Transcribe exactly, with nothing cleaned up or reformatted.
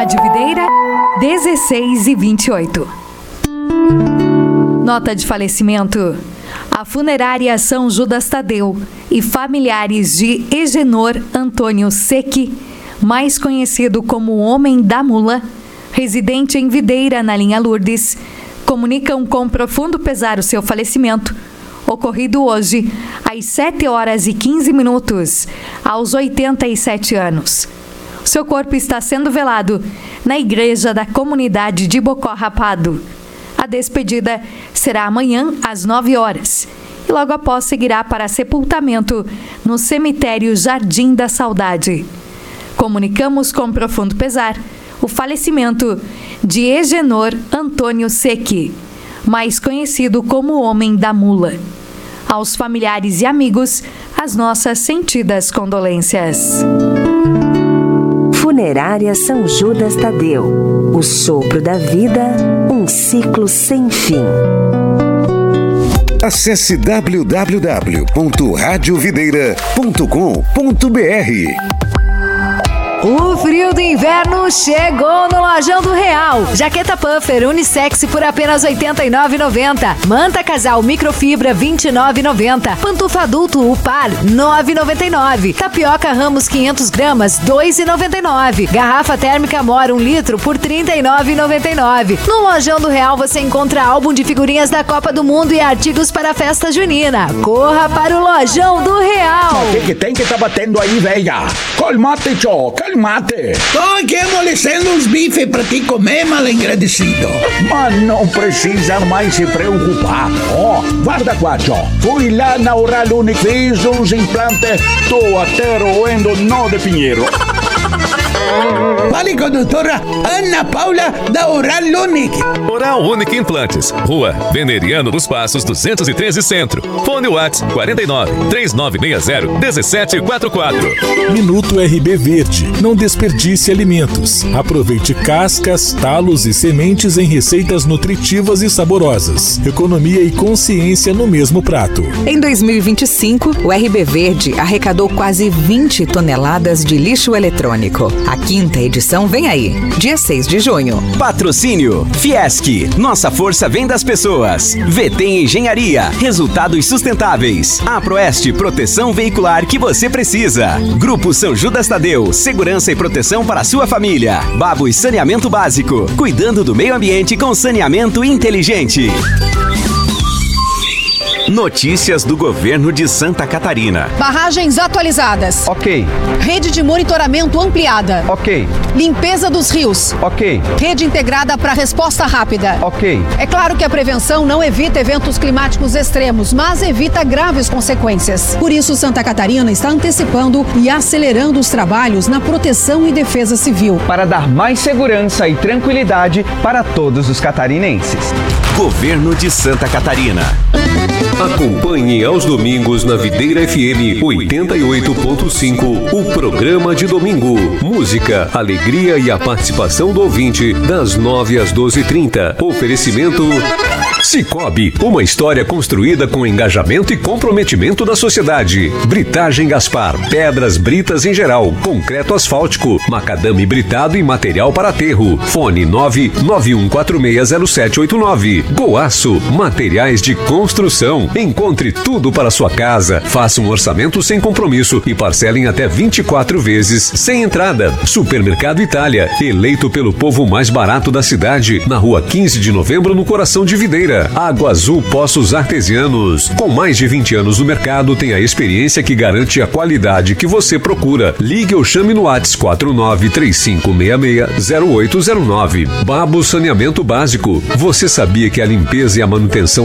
Rádio Videira, dezesseis e vinte e oito. Nota de falecimento. A funerária São Judas Tadeu e familiares de Egenor Antônio Secchi, mais conhecido como o Homem da Mula, residente em Videira, na linha Lourdes, comunicam com profundo pesar o seu falecimento, ocorrido hoje, às sete horas e quinze minutos, aos oitenta e sete anos. Seu corpo está sendo velado na igreja da comunidade de Bocó Rapado. A despedida será amanhã às nove horas e logo após seguirá para sepultamento no cemitério Jardim da Saudade. Comunicamos com profundo pesar o falecimento de Egenor Antônio Secchi, mais conhecido como o Homem da Mula. Aos familiares e amigos, as nossas sentidas condolências. Funerária São Judas Tadeu. O sopro da vida, um ciclo sem fim. Acesse w w w ponto rádio videira ponto com ponto b r. O frio do inverno chegou no Lojão do Real. Jaqueta puffer unissex por apenas oitenta e nove reais e noventa centavos. Manta casal microfibra vinte e nove reais e noventa centavos. Pantufa adulto Upar nove reais e noventa e nove centavos. Tapioca Ramos quinhentas gramas dois reais e noventa e nove centavos. Garrafa térmica Mora um litro por trinta e nove reais e noventa e nove centavos. No Lojão do Real você encontra álbum de figurinhas da Copa do Mundo e artigos para a festa junina. Corra para o Lojão do Real. O que, que tem que tá batendo aí, velha? Calmate, tchô, calmate. Tô aqui amolecendo uns bifes pra ti comer, mal agradecido. Mas não precisa mais se preocupar. Ó, oh, guarda qua, tchô. Fui lá na Oral Unique, fiz uns implantes, tô até roendo nó de pinheiro. Fale com a doutora Ana Paula da Oral Unique. Oral Unique Implantes, Rua Veneriano dos Passos duzentos e treze Centro. Fone WhatsApp quarenta e nove, três nove seis zero, um sete quatro quatro. Minuto R B Verde. Não desperdice alimentos. Aproveite cascas, talos e sementes em receitas nutritivas e saborosas. Economia e consciência no mesmo prato. Em dois mil e vinte e cinco, o R B Verde arrecadou quase vinte toneladas de lixo eletrônico. A quinta edição vem aí, dia seis de junho. Patrocínio Fiesc. Nossa força vem das pessoas. V T Engenharia. Resultados sustentáveis. A Proeste, proteção veicular que você precisa. Grupo São Judas Tadeu. Segurança e proteção para a sua família. Babos Saneamento Básico. Cuidando do meio ambiente com saneamento inteligente. Notícias do governo de Santa Catarina. Barragens atualizadas. Ok. Rede de monitoramento ampliada. Ok. Limpeza dos rios. Ok. Rede integrada para resposta rápida. Ok. É claro que a prevenção não evita eventos climáticos extremos, mas evita graves consequências. Por isso, Santa Catarina está antecipando e acelerando os trabalhos na proteção e defesa civil. Para dar mais segurança e tranquilidade para todos os catarinenses. Governo de Santa Catarina. Acompanhe aos domingos na Videira F M oitenta e oito ponto cinco o programa de domingo. Música, alegria e a participação do ouvinte das nove às doze e trinta. Oferecimento Cicobi, uma história construída com engajamento e comprometimento da sociedade. Britagem Gaspar, pedras britas em geral, concreto asfáltico, macadame britado e material para aterro. Fone nove nove um quatro seis zero sete oito nove. Goaço, materiais de construção. Encontre tudo para sua casa. Faça um orçamento sem compromisso e parcele em até vinte e quatro vezes sem entrada. Supermercado Itália, eleito pelo povo mais barato da cidade, na rua quinze de novembro, no coração de Videira. Água Azul Poços Artesianos. Com mais de vinte anos no mercado, tem a experiência que garante a qualidade que você procura. Ligue ou chame no WhatsApp quatro nove três cinco seis seis zero oito zero nove. Babo Saneamento Básico. Você sabia que a limpeza e a manutenção